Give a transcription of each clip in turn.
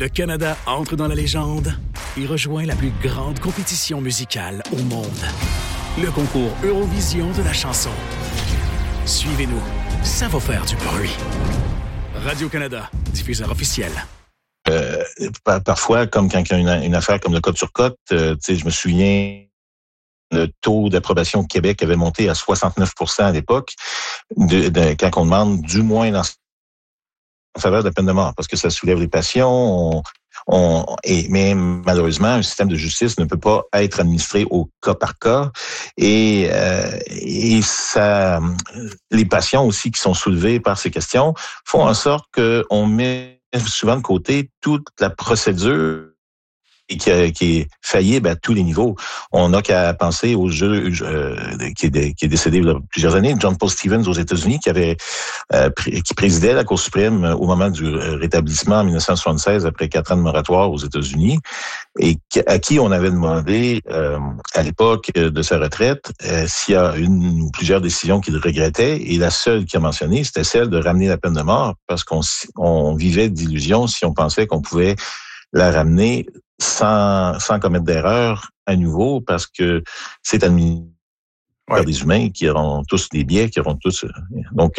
Le Canada entre dans la légende et rejoint la plus grande compétition musicale au monde. Le concours Eurovision de la chanson. Suivez-nous, ça va faire du bruit. Radio-Canada, diffuseur officiel. Parfois, comme quand il y a une affaire comme le Côte sur Côte, je me souviens, le taux d'approbation au Québec avait monté à 69% à l'époque, quand on demande du moins en faveur de la peine de mort, parce que ça soulève les passions. Mais malheureusement, un système de justice ne peut pas être administré au cas par cas. Et ça, les passions aussi qui sont soulevées par ces questions font en sorte qu'on met souvent de côté toute la procédure qui est faillible à tous les niveaux. On n'a qu'à penser au juge qui est décédé il y a plusieurs années, John Paul Stevens aux États-Unis, qui présidait la Cour suprême au moment du rétablissement en 1976 après 4 ans de moratoire aux États-Unis, et à qui on avait demandé à l'époque de sa retraite s'il y a une ou plusieurs décisions qu'il regrettait, et la seule qu'il a mentionnée, c'était celle de ramener la peine de mort, parce qu'on vivait d'illusions si on pensait qu'on pouvait la ramener sans commettre d'erreur à nouveau, parce que c'est admis par des humains qui auront tous des biais, qui auront tous... Donc,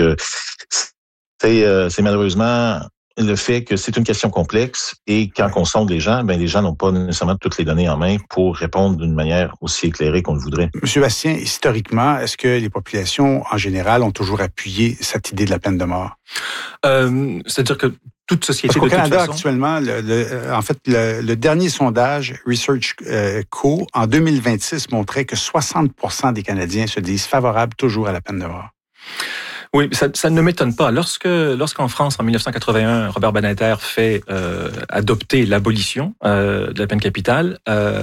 c'est malheureusement le fait que c'est une question complexe, et quand on sonde les gens n'ont pas nécessairement toutes les données en main pour répondre d'une manière aussi éclairée qu'on le voudrait. Monsieur Bastien, historiquement, est-ce que les populations en général ont toujours appuyé cette idée de la peine de mort? C'est-à-dire que toute société... Parce qu'au Canada, façon... actuellement, le dernier sondage Research Co. en 2026 montrait que 60% des Canadiens se disent favorables toujours à la peine de mort. Oui, ça ne m'étonne pas. Lorsqu'en France, en 1981, Robert Badinter fait adopter l'abolition de la peine capitale,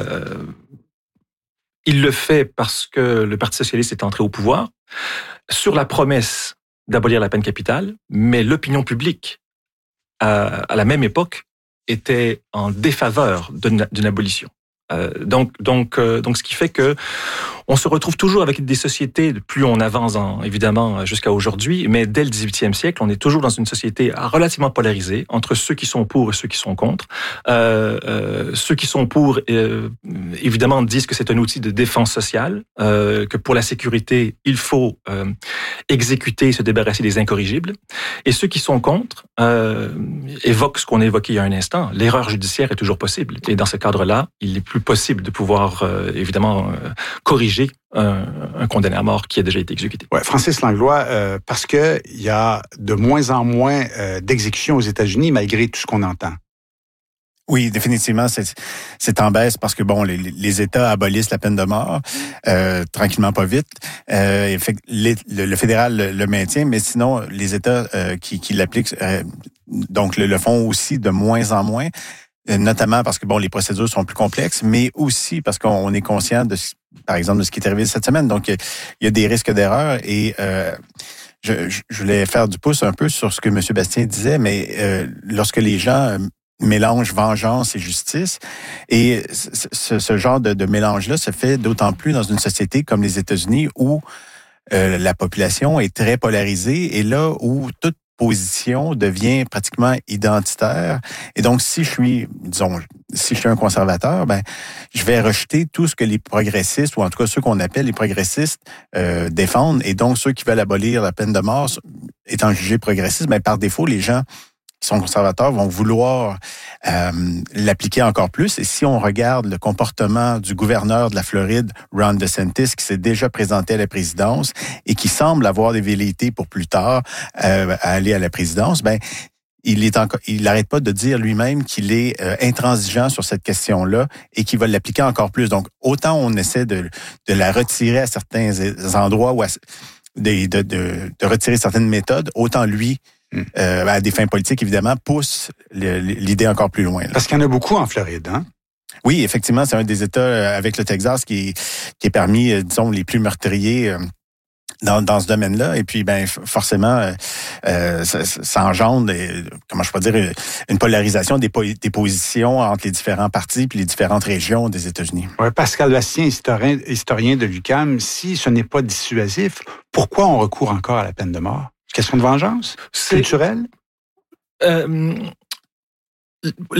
il le fait parce que le Parti socialiste est entré au pouvoir sur la promesse d'abolir la peine capitale, mais l'opinion publique, à la même époque, était en défaveur d'une abolition. Donc, ce qui fait que on se retrouve toujours avec des sociétés, plus on avance évidemment jusqu'à aujourd'hui, mais dès le 18e siècle, on est toujours dans une société relativement polarisée entre ceux qui sont pour et ceux qui sont contre. Ceux qui sont pour, évidemment, disent que c'est un outil de défense sociale, que pour la sécurité, il faut exécuter et se débarrasser des incorrigibles. Et ceux qui sont contre évoquent ce qu'on a évoqué il y a un instant. L'erreur judiciaire est toujours possible. Et dans ce cadre-là, il n'est plus possible de pouvoir, évidemment, corriger un condamné à mort qui a déjà été exécuté. Ouais, Francis Langlois, parce que il y a de moins en moins d'exécutions aux États-Unis malgré tout ce qu'on entend. Oui, définitivement, c'est en baisse parce que bon, les États abolissent la peine de mort tranquillement, pas vite. Le fédéral le maintient, mais sinon les États qui l'appliquent donc le font aussi de moins en moins. Notamment parce que bon, les procédures sont plus complexes, mais aussi parce qu'on est conscient par exemple, de ce qui est arrivé cette semaine. Donc, il y a des risques d'erreur, et je voulais faire du pouce un peu sur ce que M. Bastien disait, mais lorsque les gens mélangent vengeance et justice, et ce genre de mélange-là se fait d'autant plus dans une société comme les États-Unis où la population est très polarisée, et là où toute position devient pratiquement identitaire. Et donc, si je suis un conservateur, je vais rejeter tout ce que les progressistes, ou en tout cas ceux qu'on appelle les progressistes, défendent. Et donc, ceux qui veulent abolir la peine de mort, étant jugés progressistes, par défaut, les gens qui sont conservateurs vont vouloir l'appliquer encore plus. Et si on regarde le comportement du gouverneur de la Floride, Ron DeSantis, qui s'est déjà présenté à la présidence et qui semble avoir des velléités pour plus tard à aller à la présidence, il n'arrête pas de dire lui-même qu'il est intransigeant sur cette question-là et qu'il va l'appliquer encore plus. Donc, autant on essaie de la retirer à certains endroits ou de retirer certaines méthodes, autant lui, à des fins politiques, évidemment, pousse l'idée encore plus loin. Parce qu'il y en a beaucoup en Floride, hein? Oui, effectivement, c'est un des États avec le Texas qui est parmi, disons, les plus meurtriers dans ce domaine-là. Et puis, forcément, ça engendre, comment je peux dire, une polarisation des positions entre les différents partis puis les différentes régions des États-Unis. Ouais, Pascal Bastien, historien de l'UQAM, si ce n'est pas dissuasif, pourquoi on recourt encore à la peine de mort? Question de vengeance? Culturelle?